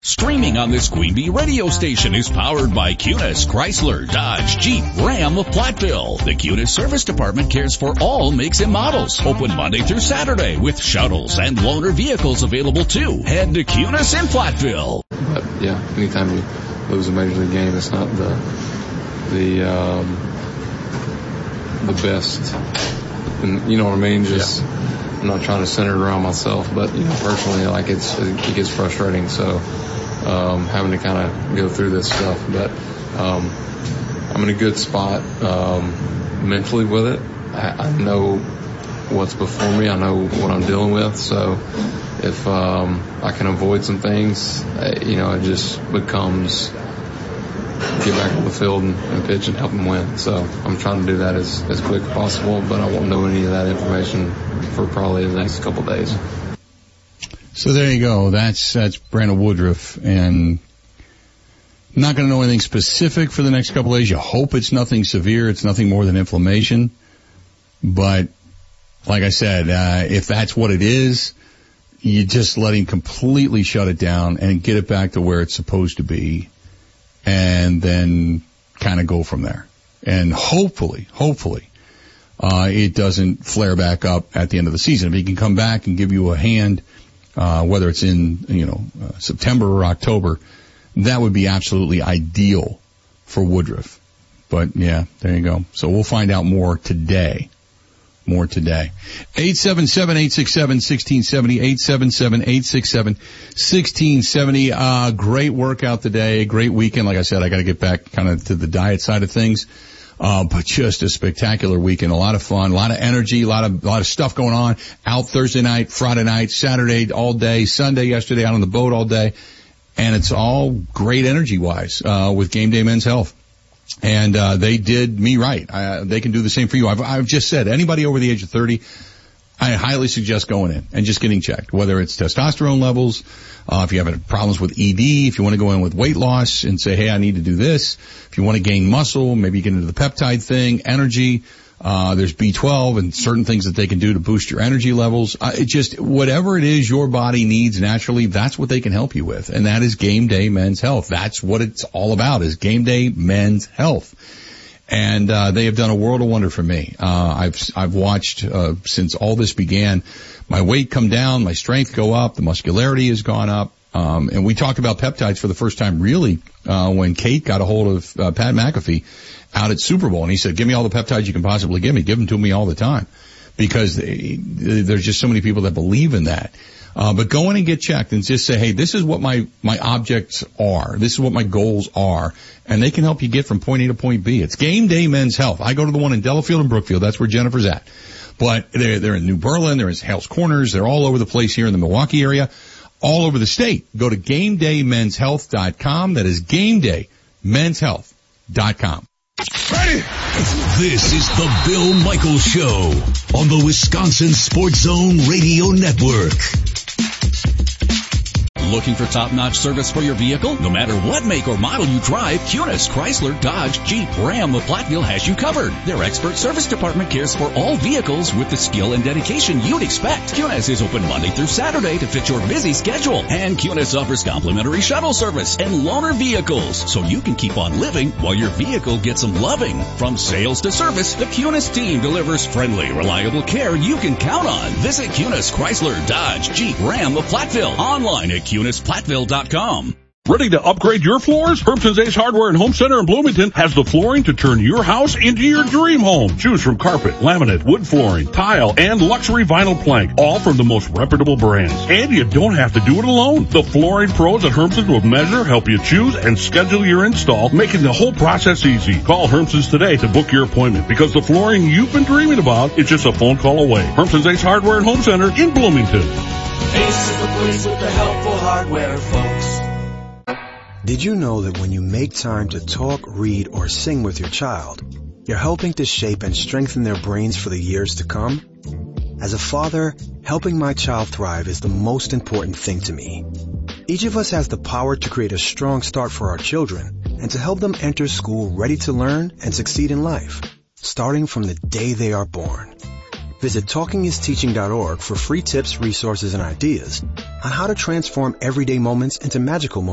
Streaming on this Queen Bee radio station is powered by Kunis, Chrysler, Dodge, Jeep, Ram of Platteville. The Kunis Service Department cares for all makes and models. Open Monday through Saturday with shuttles and loaner vehicles available too. Head to Kunis in Platteville. But yeah, anytime you lose a major league game, it's not the best. And you know what I mean? Just I'm not trying to center it around myself, but personally, like it gets frustrating. So having to kind of go through this stuff, but I'm in a good spot mentally with it. I know what's before me. I know what I'm dealing with. So if I can avoid some things, it just becomes get back on the field and pitch and help them win. So I'm trying to do that as quick as possible, but I won't know any of that information for probably the next couple of days. So there you go. That's Brandon Woodruff, and not going to know anything specific for the next couple of days. You hope it's nothing severe. It's nothing more than inflammation. But like I said, if that's what it is, you just let him completely shut it down and get it back to where it's supposed to be, and then kind of go from there. And hopefully, it doesn't flare back up at the end of the season. If he can come back and give you a hand, whether it's in, September or October, that would be absolutely ideal for Woodruff. But yeah, there you go. So we'll find out more today. 877-867-1670, 877-867-1670. Great workout today, great weekend. Like I said, I got to get back kind of to the diet side of things. But just a spectacular weekend, a lot of fun, a lot of energy, a lot of stuff going on. Out Thursday night, Friday night, Saturday all day, Sunday yesterday out on the boat all day. And it's all great energy wise, with Game Day Men's Health. And they did me right. They can do the same for you. I've just said anybody over the age of 30, I highly suggest going in and just getting checked, whether it's testosterone levels, if you have problems with ED, if you want to go in with weight loss and say, hey, I need to do this. If you want to gain muscle, maybe you get into the peptide thing, energy. There's B12 and certain things that they can do to boost your energy levels. Whatever it is your body needs naturally, that's what they can help you with. And that is Game Day Men's Health. That's what it's all about, is Game Day Men's Health. And they have done a world of wonder for me. I've watched since all this began, my weight come down, my strength go up, the muscularity has gone up. And we talked about peptides for the first time really when Kate got a hold of Pat McAfee out at Super Bowl, and he said, give me all the peptides you can possibly give me. Give them to me all the time, because there's just so many people that believe in that. But go in and get checked and just say, hey, this is what my objects are. This is what my goals are. And they can help you get from point A to point B. It's Game Day Men's Health. I go to the one in Delafield and Brookfield. That's where Jennifer's at. But they're in New Berlin. They're in Hales Corners. They're all over the place here in the Milwaukee area, all over the state. Go to GameDayMen'sHealth.com. That is GameDayMen'sHealth.com. Ready? This is the Bill Michaels Show on the Wisconsin Sports Zone Radio Network. Looking for top-notch service for your vehicle? No matter what make or model you drive, Kunis, Chrysler, Dodge, Jeep, Ram of Platteville has you covered. Their expert service department cares for all vehicles with the skill and dedication you'd expect. Kunis is open Monday through Saturday to fit your busy schedule. And Kunis offers complimentary shuttle service and loaner vehicles, so you can keep on living while your vehicle gets some loving. From sales to service, the Kunis team delivers friendly, reliable care you can count on. Visit Kunis, Chrysler, Dodge, Jeep, Ram of Platteville. Online at KunisPlatteville.com. Ready to upgrade your floors? Hermson's Ace Hardware and Home Center in Bloomington has the flooring to turn your house into your dream home. Choose from carpet, laminate, wood flooring, tile, and luxury vinyl plank, all from the most reputable brands. And you don't have to do it alone. The flooring pros at Hermson's will measure, help you choose, and schedule your install, making the whole process easy. Call Hermson's today to book your appointment, because the flooring you've been dreaming about is just a phone call away. Hermson's Ace Hardware and Home Center in Bloomington. Ace is the place with the helpful hardware, folks. Did you know that when you make time to talk, read, or sing with your child, you're helping to shape and strengthen their brains for the years to come? As a father, helping my child thrive is the most important thing to me. Each of us has the power to create a strong start for our children and to help them enter school ready to learn and succeed in life, starting from the day they are born. Visit TalkingIsTeaching.org for free tips, resources, and ideas on how to transform everyday moments into magical moments